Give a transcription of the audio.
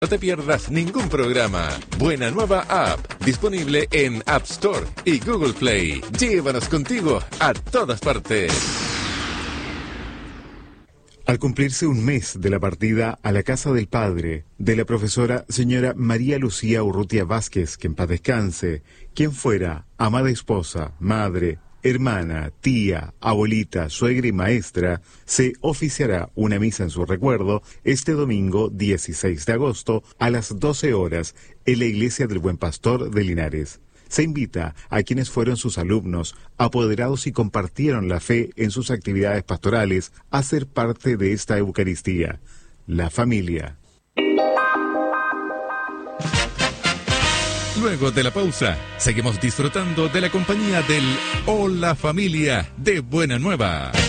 No te pierdas ningún programa. Buena Nueva App, disponible en App Store y Google Play. Llévanos contigo a todas partes. Al cumplirse un mes de la partida a la casa del padre de la profesora señora María Lucía Urrutia Vázquez, que en paz descanse, quien fuera amada esposa, madre, hermana, tía, abuelita, suegra y maestra, se oficiará una misa en su recuerdo este domingo 16 de agosto a las 12 horas en la Iglesia del Buen Pastor de Linares. Se invita a quienes fueron sus alumnos, apoderados y compartieron la fe en sus actividades pastorales a ser parte de esta Eucaristía. La familia. Luego de la pausa, seguimos disfrutando de la compañía del Hola Familia de Buena Nueva.